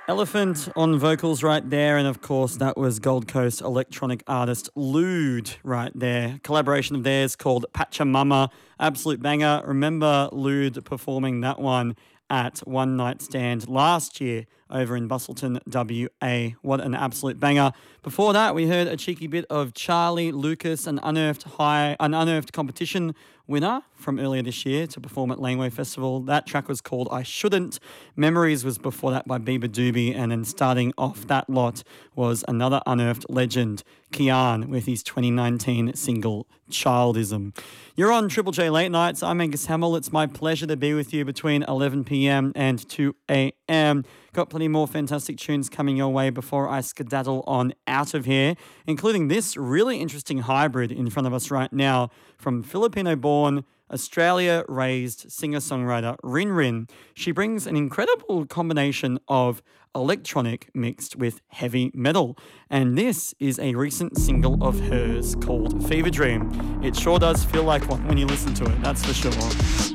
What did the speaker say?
Elephant on vocals right there, and of course that was Gold Coast electronic artist Lude right there. Collaboration of theirs called Pachamama, absolute banger. Remember Lude performing that one at One Night Stand last year over in Bustleton, WA. What an absolute banger. Before that, we heard a cheeky bit of Charlie Lucas, an unearthed competition winner from earlier this year to perform at Laneway Festival. That track was called I Shouldn't. Memories was before that by Bieber Doobie, and then starting off that lot was another unearthed legend, Kian, with his 2019 single Childism. You're on Triple J Late Nights. I'm Angus Hamill. It's my pleasure to be with you between 11 p.m. and 2 a.m. Got plenty more fantastic tunes coming your way before I skedaddle on out of here, including this really interesting hybrid in front of us right now from Filipino-born, Australia-raised singer-songwriter Rin Rin. She brings an incredible combination of electronic mixed with heavy metal. And this is a recent single of hers called Fever Dream. It sure does feel like one when you listen to it, that's for sure.